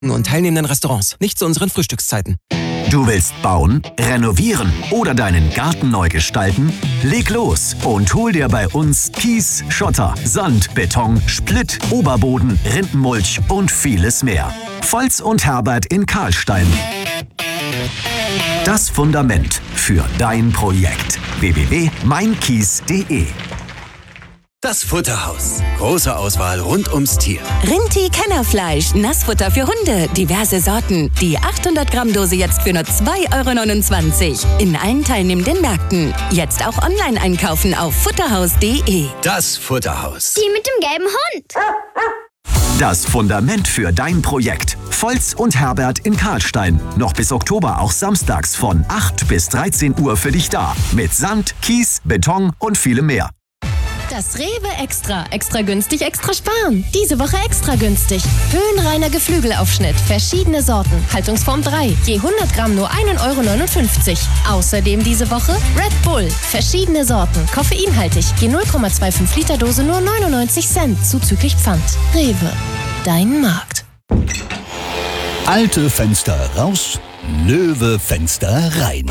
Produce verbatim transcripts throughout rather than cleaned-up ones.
und teilnehmenden Restaurants, nicht zu unseren Frühstückszeiten. Du willst bauen, renovieren oder deinen Garten neu gestalten? Leg los und hol dir bei uns Kies, Schotter, Sand, Beton, Splitt, Oberboden, Rindenmulch und vieles mehr. Volz und Herbert in Karlstein. Das Fundament für dein Projekt. w w w punkt mein kies punkt de Das Futterhaus. Große Auswahl rund ums Tier. Rinti Kennerfleisch, Nassfutter für Hunde, diverse Sorten. Die achthundert Gramm Dose jetzt für nur zwei Euro neunundzwanzig. In allen teilnehmenden Märkten. Jetzt auch online einkaufen auf futterhaus punkt de. Das Futterhaus. Die mit dem gelben Hund. Das Fundament für dein Projekt. Volz und Herbert in Karlstein. Noch bis Oktober auch samstags von acht bis dreizehn Uhr für dich da. Mit Sand, Kies, Beton und vielem mehr. Das Rewe Extra. Extra günstig, extra sparen. Diese Woche extra günstig. Höhenreiner Geflügelaufschnitt. Verschiedene Sorten. Haltungsform drei. Je hundert Gramm nur ein Euro neunundfünfzig. Außerdem diese Woche Red Bull. Verschiedene Sorten. Koffeinhaltig. Je null Komma fünfundzwanzig Liter Dose nur neunundneunzig Cent. Zuzüglich Pfand. Rewe. Dein Markt. Alte Fenster raus, Löwe Fenster rein.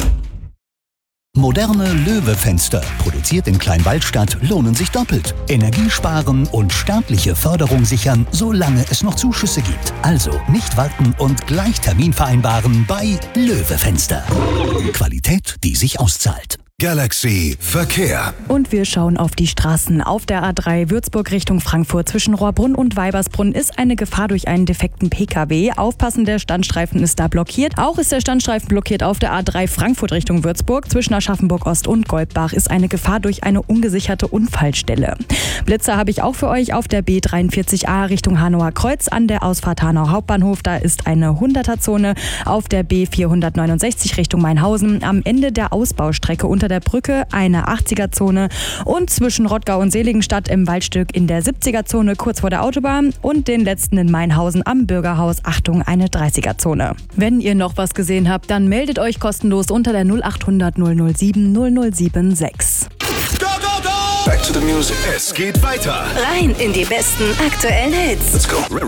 Moderne Löwe-Fenster, produziert in Kleinwaldstadt, lohnen sich doppelt. Energie sparen und staatliche Förderung sichern, solange es noch Zuschüsse gibt. Also nicht warten und gleich Termin vereinbaren bei Löwe-Fenster. Qualität, die sich auszahlt. Galaxy Verkehr. Und wir schauen auf die Straßen. Auf der A drei Würzburg Richtung Frankfurt zwischen Rohrbrunn und Weibersbrunn ist eine Gefahr durch einen defekten P K W. Aufpassen, der Standstreifen ist da blockiert. Auch ist der Standstreifen blockiert auf der A drei Frankfurt Richtung Würzburg. Zwischen Aschaffenburg Ost und Goldbach ist eine Gefahr durch eine ungesicherte Unfallstelle. Blitzer habe ich auch für euch auf der B dreiundvierzig A Richtung Hanauer Kreuz an der Ausfahrt Hanau Hauptbahnhof. Da ist eine hunderter-Zone. Auf der B vierhundertneunundsechzig Richtung Mainhausen am Ende der Ausbaustrecke unter der Brücke eine achtziger-Zone und zwischen Rottgau und Seligenstadt im Waldstück in der siebziger-Zone kurz vor der Autobahn und den letzten in Mainhausen am Bürgerhaus, Achtung, eine dreißiger-Zone. Wenn ihr noch was gesehen habt, dann meldet euch kostenlos unter der null achthundert null null sieben null null sieben sechs. Go, go, go! Back to the music. Es geht weiter. Rein in die besten aktuellen Hits. Let's go.